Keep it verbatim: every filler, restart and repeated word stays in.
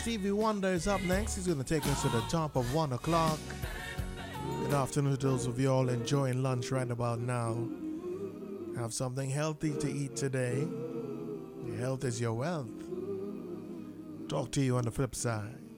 Stevie Wonder is up next. He's going to take us to the top of one o'clock. Good afternoon to those of you all enjoying lunch right about now. Have something healthy to eat today. Your health is your wealth. Talk to you on the flip side.